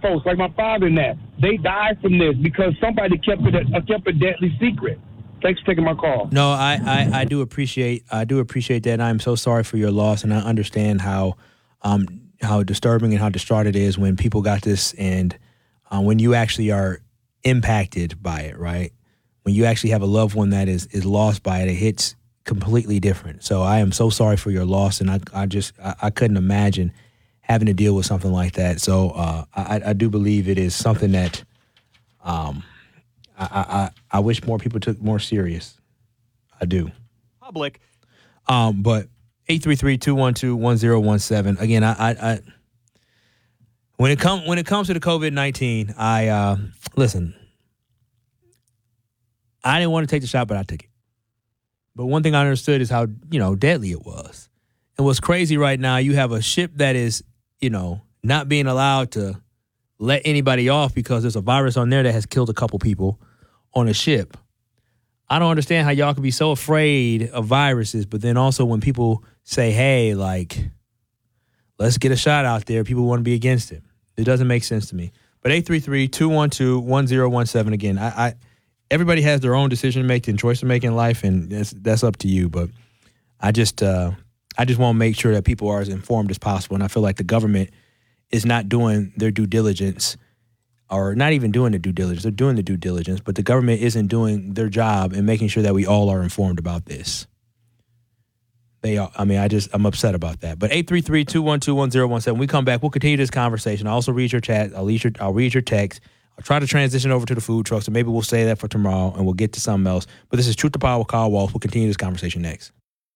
folks, like my father and that. They died from this because somebody kept a deadly secret. Thanks for taking my call. No, I do appreciate that, and I'm so sorry for your loss, and I understand how disturbing and how distraught it is when people got this, and when you actually are impacted by it, right? When you actually have a loved one that is lost by it, it hits completely different. So I am so sorry for your loss, and I couldn't imagine having to deal with something like that. So I do believe it is something that I wish more people took more serious. I do. Public. But 833-212-1017. Again, I when it comes to the COVID-19, I listen. I didn't want to take the shot, but I took it. But one thing I understood is how, deadly it was. And what's crazy right now, you have a ship that is, not being allowed to let anybody off because there's a virus on there that has killed a couple people on a ship. I don't understand how y'all can be so afraid of viruses, but then also when people say, hey, like, let's get a shot out there, people want to be against it. It doesn't make sense to me. But 833-212-1017, again, everybody has their own decision to make and choice to make in life, and that's up to you. But I just want to make sure that people are as informed as possible, and I feel like the government is not doing their due diligence, or not even doing the due diligence. They're doing the due diligence, but the government isn't doing their job in making sure that we all are informed about this. They are. I mean, I'm upset about that. But 833-212-1017. When we come back, we'll continue this conversation. I'll also read your chat. I'll read your text. I'll try to transition over to the food truck, so maybe we'll say that for tomorrow and we'll get to something else. But this is Truth to Power with Kyle Walsh. We'll continue this conversation next.